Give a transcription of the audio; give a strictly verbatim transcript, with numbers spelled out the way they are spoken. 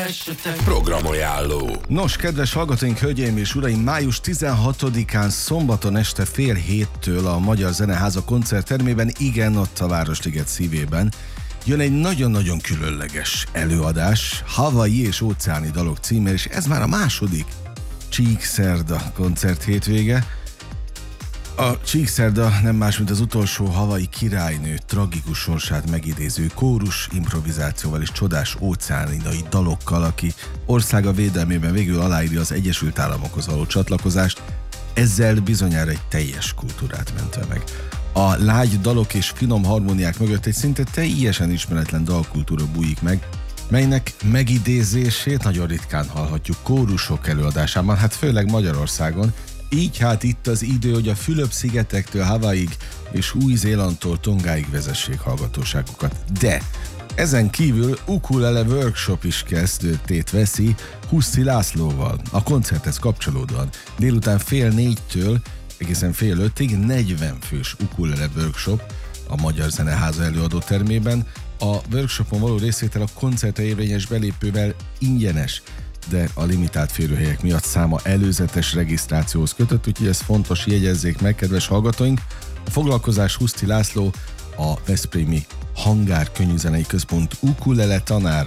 Programajánló. Nos, kedves hallgatóink, hölgyeim és uraim, május tizenhatodikán szombaton este fél héttől a Magyar Zeneháza koncerttermében, igen, ott a Városliget szívében, jön egy nagyon-nagyon különleges előadás, Hawaii és óceáni dalok címmel, és ez már a második Csíkszerda koncert hétvége. A Csíkszerda nem más, mint az utolsó hawaii királynő tragikus sorsát megidéző kórus improvizációval és csodás óceánidai dalokkal, aki országa védelmében végül aláírja az Egyesült Államokhoz való csatlakozást, ezzel bizonyára egy teljes kultúrát mentve meg. A lágy dalok és finom harmóniák mögött egy szinte teljesen ismeretlen dalkultúra bújik meg, melynek megidézését nagyon ritkán hallhatjuk kórusok előadásában, hát főleg Magyarországon. Így hát itt az idő, hogy a Fülöp-szigetektől Hawaiig és Új-Zélandtól Tongáig vezessék hallgatóságukat. De ezen kívül ukulele workshop is kezdetét veszi Huszti Lászlóval. A koncerthez kapcsolódóan délután fél négytől egészen fél ötig negyven fős ukulele workshop a Magyar Zeneháza előadótermében. A workshopon való részvétel a koncertre érvényes belépővel ingyenes, de a limitált férőhelyek miatt száma előzetes regisztrációhoz kötött, úgyhogy ez fontos, jegyezzék meg, kedves hallgatóink. A foglalkozás Huszti László, a veszprémi Hangár Könnyűzenei Központ ukulele tanár,